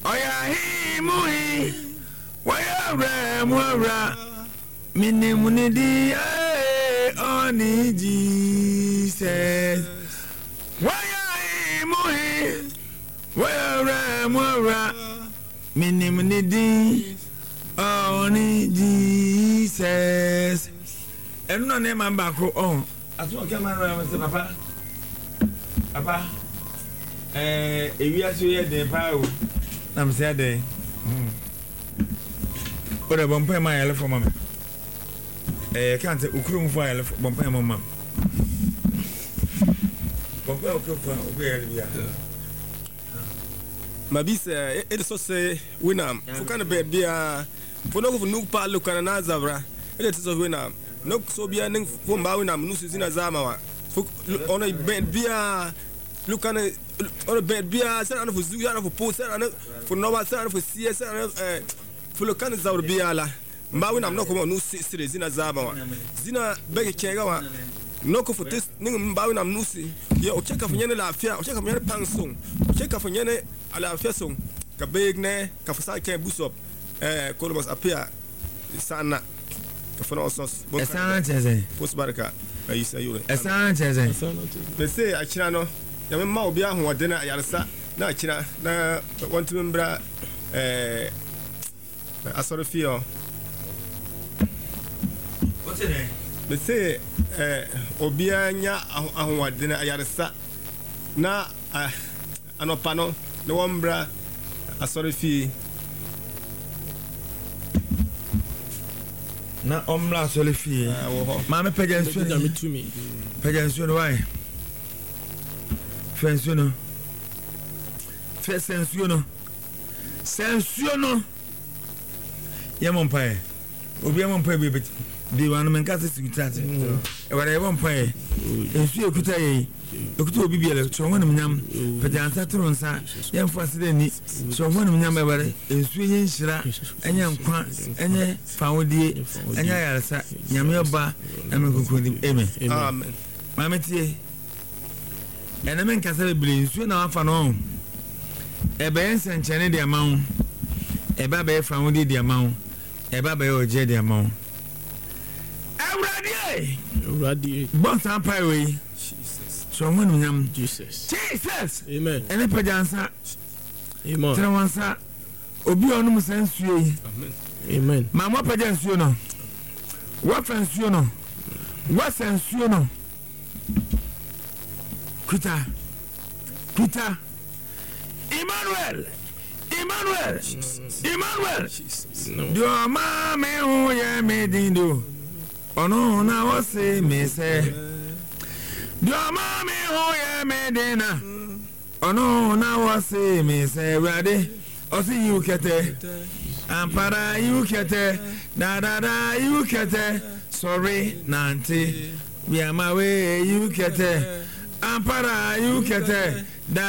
Oya hi muhi. Waya mwara. Mini munidi oni Jesus. Waya hi muhi. Waya mwara. Mini munidi oni Jesus. Enu na nema mbako on. Atu kama na se papa. Papa. Ewia so ye den pa o. Na mse ade. Ora bompa ma yele for mama. Can't say ukrum for yele bompa mama. Bompa ukrum for obeyele bia. Mabisa it so say winam. For kind of bed bia. For no for no pa look na nazavra. It is so winam. No so bia ning for ba winam no sizina zama. For on a bed bia look on a bed bia set on for zoo for post for no set for CS for look on the bia la. Mbawin am no come no sire zina zama zina bege kenga wa no ko for test ning mbawin am no si ye o cheka fo nyene la afia o cheka fo nyene panson o cheka fo nyene ala afia son ka beg ne ka fo sa ken busop kolobos apia sana ka fo no sos esana cheze post baraka ayisa yure esana cheze me say akira no ya me ma obi ahode na yaresa na akira na want to membra asorofio. What's it name? Me say obianya ahwade na yaresa na anopano na wombra asorofie na omla asorofie ma me pejansu na me tumi pejansu no why fensu no fesensu no sensu no yamompa obi yamompa bebe di wan men kase sigitate e wara yamompa ensu ekuta yi ekuta obi biele so wonum nyam pejansa tronsa yamfa sede ni so wonum nyam e wara ensu yin hira enya nkwa enye fawodie enya yaresa nyame oba na me konkodi amen amen mametie ena men kase bebe ensu na wafa no ebe ensenchene de amawo eba be fawodie de amawo eba be oje de amawo Awurade bon sampai we Jesus so wonu nyam Jesus amen ene pajansa amen trawansa obi onum sansuo yi amen mama pajansuo no wa fansuo no wa sansuo no kuta Emmanuel do ma me hu ye me dindo ono na wose me se do ma me hu ye me dina ono na wose me se Awurade osi yu kete ampara yu kete da yu kete sorry nanti we am away yu kete ampara yu kete